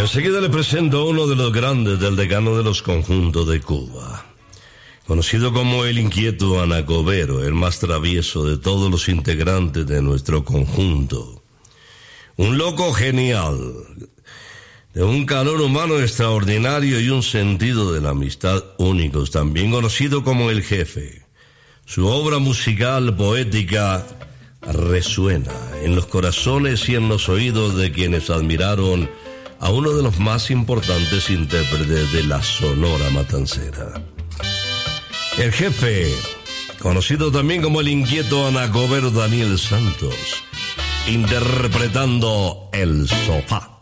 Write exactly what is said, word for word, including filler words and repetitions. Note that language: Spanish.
Enseguida le presento a uno de los grandes del decano de los conjuntos de Cuba. Conocido como el inquieto Anacobero, el más travieso de todos los integrantes de nuestro conjunto. Un loco genial, de un calor humano extraordinario y un sentido de la amistad únicos, también conocido como el Jefe. Su obra musical, poética, resuena en los corazones y en los oídos de quienes admiraron a uno de los más importantes intérpretes de la Sonora Matancera. El Jefe, conocido también como el inquieto Anacobero Daniel Santos, interpretando El Sofá.